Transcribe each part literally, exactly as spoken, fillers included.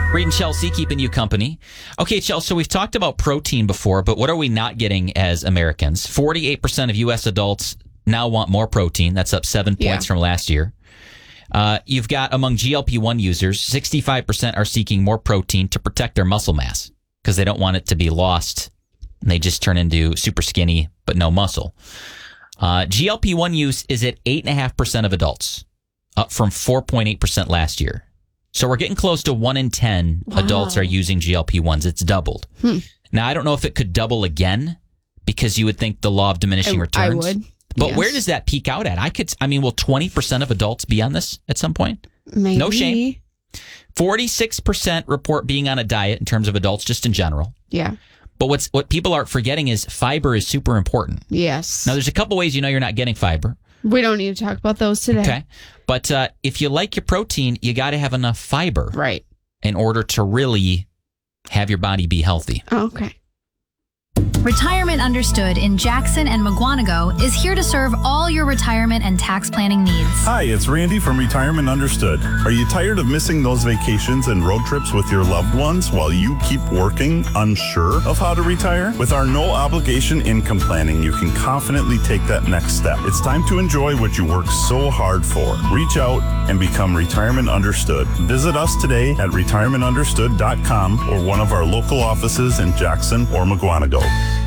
Reed and Chelsea keeping you company. Okay, Chelsea, so we've talked about protein before, but what are we not getting as Americans? forty-eight percent of U S adults now want more protein. That's up seven points Yeah. from last year. Uh, you've got among G L P one users, sixty-five percent are seeking more protein to protect their muscle mass because they don't want it to be lost and they just turn into super skinny but no muscle. Uh, G L P one use is at eight point five percent of adults, up from four point eight percent last year. So we're getting close to one in ten Wow. adults are using G L P ones. It's doubled. Hmm. Now, I don't know if it could double again because you would think the law of diminishing I, returns. I would. But yes. where does that peak out at? I could, I mean, will twenty percent of adults be on this at some point? Maybe. No shame. forty-six percent report being on a diet in terms of adults, just in general. Yeah. But what's what people aren't forgetting is fiber is super important. Yes. Now, there's a couple ways you know you're not getting fiber. We don't need to talk about those today. Okay. But uh, if you like your protein, you got to have enough fiber Right. in order to really have your body be healthy. Okay. Retirement Understood in Jackson and McGuanago is here to serve all your retirement and tax planning needs. Hi, it's Randy from Retirement Understood. Are you tired of missing those vacations and road trips with your loved ones while you keep working, unsure of how to retire? With our no obligation income planning, you can confidently take that next step. It's time to enjoy what you work so hard for. Reach out and become Retirement Understood. Visit us today at retirement understood dot com or one of our local offices in Jackson or McGuanago.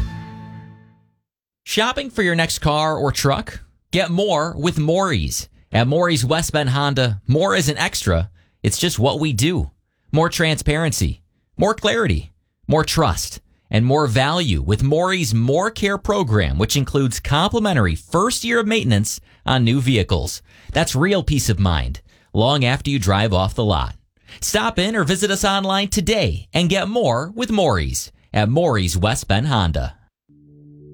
Shopping for your next car or truck? Get more with Maury's. At Maury's West Bend Honda, more isn't extra. It's just what we do. More transparency, more clarity, more trust, and more value with Maury's More Care program, which includes complimentary first year of maintenance on new vehicles. That's real peace of mind, long after you drive off the lot. Stop in or visit us online today and get more with Maury's at Maury's West Bend Honda.